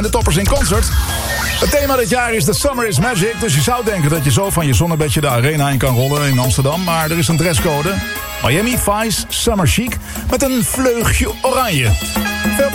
De toppers in concert. Het thema dit jaar is The Summer is Magic. Dus je zou denken dat je zo van je zonnebedje de arena in kan rollen in Amsterdam. Maar er is een dresscode. Miami Vice Summer Chic met een vleugje oranje. Veel